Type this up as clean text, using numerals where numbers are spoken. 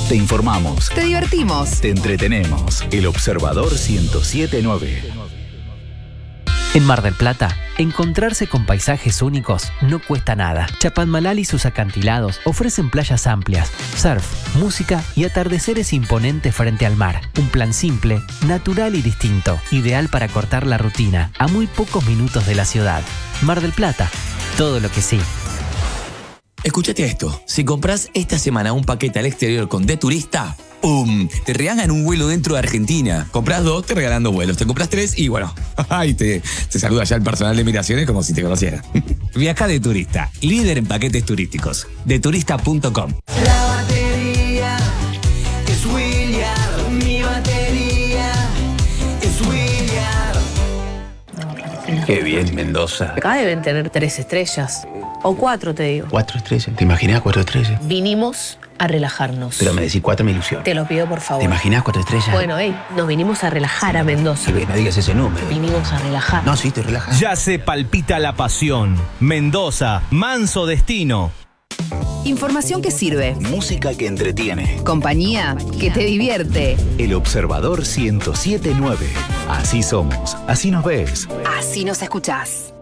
Te informamos. Te divertimos. Te entretenemos. El Observador 107.9. En Mar del Plata, encontrarse con paisajes únicos no cuesta nada. Chapadmalal y sus acantilados ofrecen playas amplias, surf, música y atardeceres imponentes frente al mar. Un plan simple, natural y distinto, ideal para cortar la rutina, a muy pocos minutos de la ciudad. Mar del Plata, todo lo que sí. Escúchate esto, si compras esta semana un paquete al exterior con De Turista, ¡pum! Te regalan un vuelo dentro de Argentina. Compras 2, te regalan 2 vuelos. Te compras 3 y bueno, te saluda ya el personal de migraciones como si te conociera. Viaja De Turista, líder en paquetes turísticos. Deturista.com. La batería es William, mi batería es William. Qué bien, Mendoza. Acá deben tener 3 estrellas. O 4, te digo. 4 estrellas. ¿Te imaginas 4 estrellas? Vinimos a relajarnos. Pero me decís 4 me ilusiona. Te lo pido, por favor. ¿Te imaginas 4 estrellas? Bueno, nos vinimos a relajar a Mendoza. No digas ese número. Vinimos a relajar. No, sí, te relajas. Ya se palpita la pasión. Mendoza, manso destino. Información que sirve. Música que entretiene. Compañía que te divierte. El Observador 107.9. Así somos. Así nos ves. Así nos escuchás.